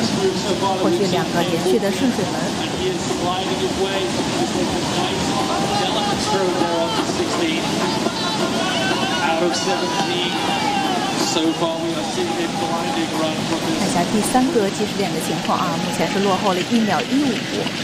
获取2个连续的顺水门。看一下第3个计时点的情况啊，目前是落后了1秒15。